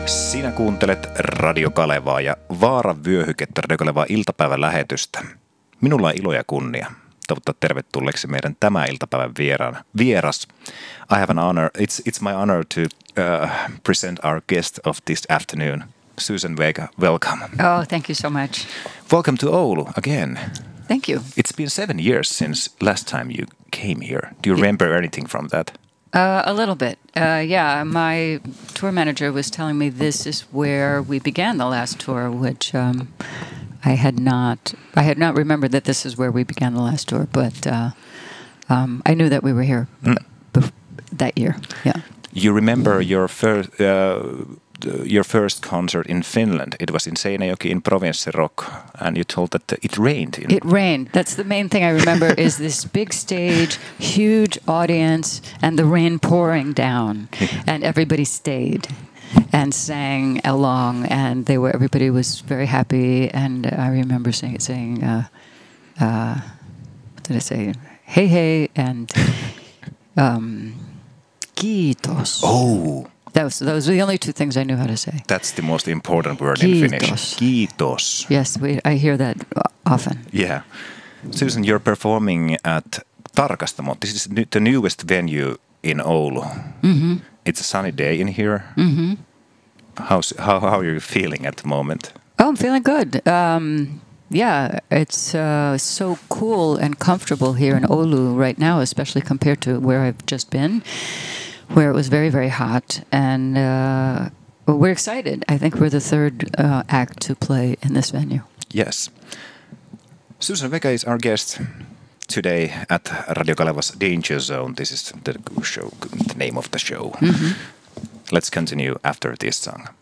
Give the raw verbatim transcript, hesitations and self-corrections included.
Sinä kuuntelet Radio Kalevaa ja Vaaran vyöhykettä Radio Kalevaa iltapäivän lähetystä. Minulla on ilo ja kunnia toivottaa tervetulleeksi meidän tämä iltapäivän vieraan, vieras. I have an honor, it's, it's my honor to uh, present our guest of this afternoon. Susan Vega, welcome. Oh, thank you so much. Welcome to Oulu again. Thank you. It's been seven years since last time you came here. Do you remember anything from that? Uh, a little bit. Uh, yeah, my tour manager was telling me this is where we began the last tour, which um, I had not. I had not remembered that this is where we began the last tour, but uh, um, I knew that we were here Mm. bef- that year. Yeah. You remember your first uh, your first concert in Finland. It was in Seinäjoki in Province Rock, and you told that it rained. In It rained. That's the main thing I remember is this big stage, huge audience, and the rain pouring down, and everybody stayed and sang along, and they were everybody was very happy. And I remember saying, saying, uh, uh, what did I say? Hey, hey, and um, kiitos. Oh, Those those were the only two things I knew how to say. that's the most important word in Finnish. Kiitos. Kiitos. Yes, we, I hear that often. Yeah. Susan, you're performing at Tarkastamo. This is the newest venue in Oulu. Mm-hmm. It's a sunny day in here. Mm-hmm. How's, how, how are you feeling at the moment? Oh, I'm feeling good. Um, yeah, it's uh, so cool and comfortable here in Oulu right now, especially compared to where I've just been, where it was very, very hot. And uh, we're excited. I think we're the third uh, act to play in this venue. Yes. Susan Vega is our guest today at Radio Kaleva's Danger Zone. This is the show, the name of the show. Mm-hmm. Let's continue after this song.